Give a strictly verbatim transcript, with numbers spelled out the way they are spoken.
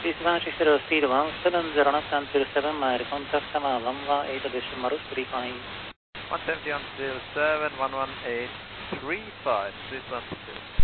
This one six zero speed one seven zero knots and zero seven mile contact Sama one one eight decimal three five. one seventy on zero seven one one eight three five, this one six zero.